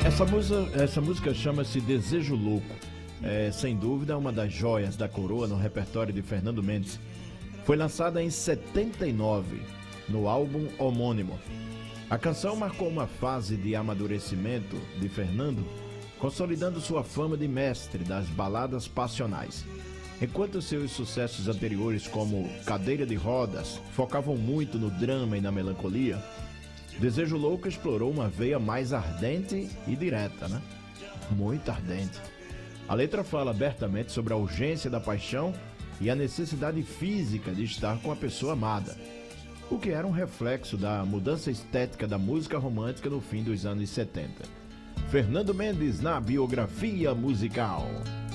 Essa música chama-se Desejo Louco. É, sem dúvida, uma das joias da coroa no repertório de Fernando Mendes. Foi lançada em 79, no álbum homônimo. A canção marcou uma fase de amadurecimento de Fernando, consolidando sua fama de mestre das baladas passionais. Enquanto seus sucessos anteriores, como Cadeira de Rodas, focavam muito no drama e na melancolia, Desejo Louco explorou uma veia mais ardente e direta, né? Muito ardente. A letra fala abertamente sobre a urgência da paixão e a necessidade física de estar com a pessoa amada, o que era um reflexo da mudança estética da música romântica no fim dos anos 70. Fernando Mendes na biografia musical.